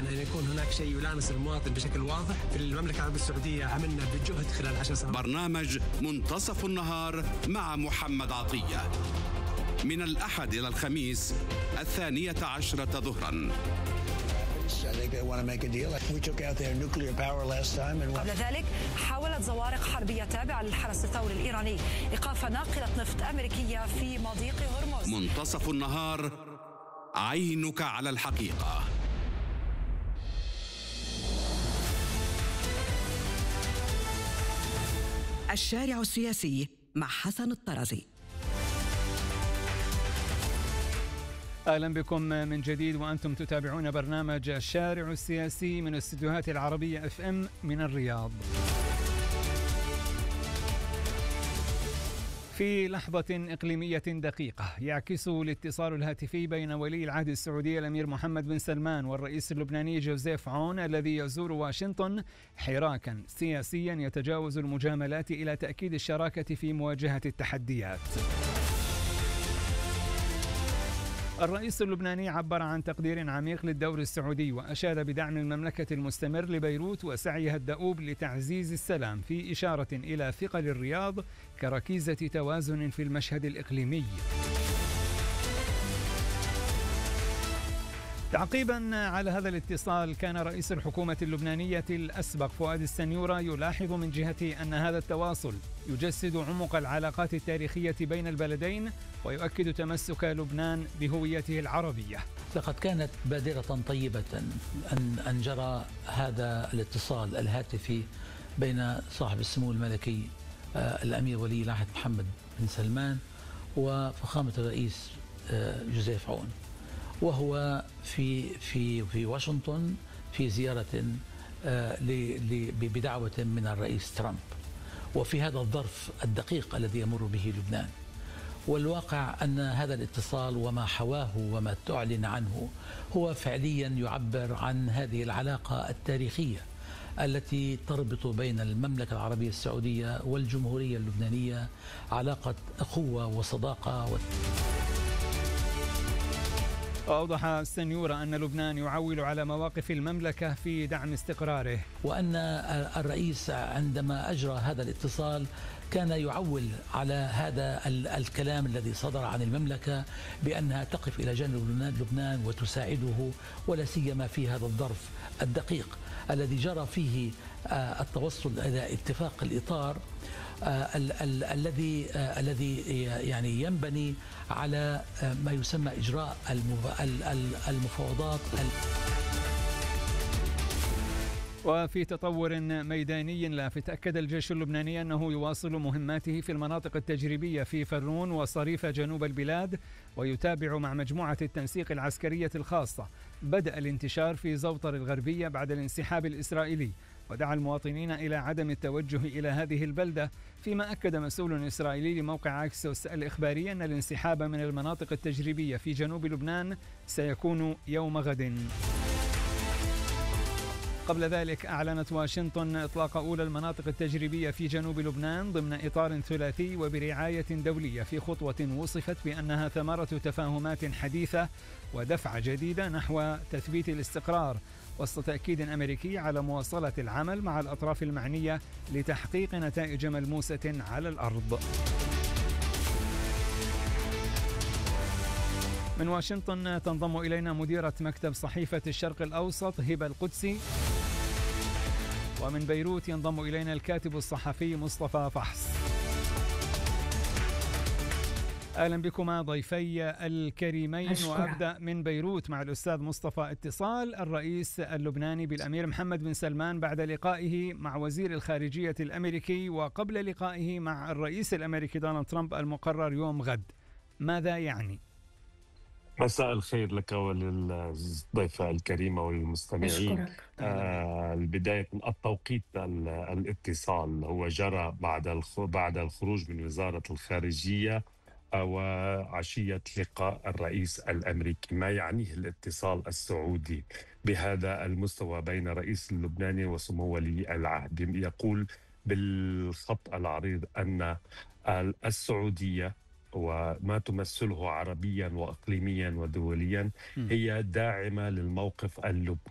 أن يكون هناك شيء يلامس المواطن بشكل واضح. في المملكة العربية السعودية عملنا بجهد خلال 10 سنوات. برنامج منتصف النهار مع محمد عطية من الأحد إلى الخميس 12:00 ظهرا. قبل ذلك حاولت زوارق حربية تابعة للحرس الثوري الإيراني إيقاف ناقلة نفط أمريكية في مضيق هرمز. منتصف النهار، عينك على الحقيقة. الشارع السياسي مع حسن الطرزي. أهلا بكم من جديد وأنتم تتابعون برنامج الشارع السياسي من استديوهات العربية FM من الرياض. في لحظة إقليمية دقيقة يعكس الاتصال الهاتفي بين ولي العهد السعودي الأمير محمد بن سلمان والرئيس اللبناني جوزيف عون الذي يزور واشنطن حراكا سياسيا يتجاوز المجاملات إلى تأكيد الشراكة في مواجهة التحديات. الرئيس اللبناني عبر عن تقدير عميق للدور السعودي وأشاد بدعم المملكة المستمر لبيروت وسعيها الدؤوب لتعزيز السلام، في إشارة إلى ثقل الرياض كركيزة توازن في المشهد الإقليمي. تعقيبا على هذا الاتصال، كان رئيس الحكومة اللبنانية الأسبق فؤاد السنيورة يلاحظ من جهته أن هذا التواصل يجسد عمق العلاقات التاريخية بين البلدين ويؤكد تمسك لبنان بهويته العربية. لقد كانت بادرة طيبة أن جرى هذا الاتصال الهاتفي بين صاحب السمو الملكي الأمير ولي العهد محمد بن سلمان وفخامة الرئيس جوزيف عون، وهو في واشنطن في زيارة بدعوة من الرئيس ترامب، وفي هذا الظرف الدقيق الذي يمر به لبنان. والواقع أن هذا الاتصال وما حواه وما تعلن عنه هو فعليا يعبر عن هذه العلاقة التاريخية التي تربط بين المملكة العربية السعودية والجمهورية اللبنانية، علاقة أخوة وصداقة. وأوضح السنيورة أن لبنان يعول على مواقف المملكة في دعم استقراره، وأن الرئيس عندما أجرى هذا الاتصال كان يعول على هذا الكلام الذي صدر عن المملكة بأنها تقف إلى جانب لبنان وتساعده، ولا سيما في هذا الظرف الدقيق الذي جرى فيه التوصل إلى اتفاق الإطار الذي يعني ينبني على ما يسمى إجراء المفاوضات. وفي تطور ميداني لافت، أكد الجيش اللبناني أنه يواصل مهماته في المناطق التجريبية في فرون وصريف جنوب البلاد، ويتابع مع مجموعة التنسيق العسكرية الخاصة بدء الانتشار في زوطر الغربية بعد الانسحاب الإسرائيلي، ودعا المواطنين إلى عدم التوجه إلى هذه البلدة، فيما أكد مسؤول إسرائيلي لموقع أكسوس الإخباري أن الانسحاب من المناطق التجريبية في جنوب لبنان سيكون يوم غد. قبل ذلك أعلنت واشنطن إطلاق أولى المناطق التجريبية في جنوب لبنان ضمن إطار ثلاثي وبرعاية دولية، في خطوة وصفت بأنها ثمرة تفاهمات حديثة ودفعة جديدة نحو تثبيت الاستقرار، وسط تأكيد أمريكي على مواصلة العمل مع الأطراف المعنية لتحقيق نتائج ملموسة على الأرض. من واشنطن تنضم إلينا مديرة مكتب صحيفة الشرق الأوسط هبة القدسي، ومن بيروت ينضم إلينا الكاتب الصحفي مصطفى فحص. أهلا بكما ضيفي الكريمين. وأبدأ من بيروت مع الأستاذ مصطفى. اتصال الرئيس اللبناني بالأمير محمد بن سلمان بعد لقائه مع وزير الخارجية الأمريكي وقبل لقائه مع الرئيس الأمريكي دونالد ترامب المقرر يوم غد، ماذا يعني؟ مساء الخير لك وللضيفة الكريمة والمستمعين. البداية من التوقيت، الاتصال هو جرى بعد الخروج من وزارة الخارجية وعشية لقاء الرئيس الأمريكي. ما يعنيه الاتصال السعودي بهذا المستوى بين الرئيس اللبناني وسمو ولي العهد؟ يقول بالخط العريض أن السعودية وما تمثله عربيا وإقليميا ودوليا هي داعمة للموقف اللبناني